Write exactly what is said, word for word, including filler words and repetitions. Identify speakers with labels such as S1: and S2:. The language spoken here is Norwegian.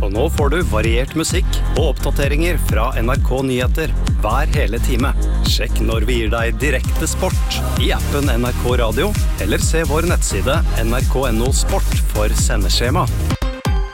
S1: Og nå får du variert musikk og oppdateringer fra N R K Nyheter hver hele time. Sjekk når vi gir deg direkte sport i appen N R K Radio, eller se vår nettside N R K punktum N O sport for sendeskjema.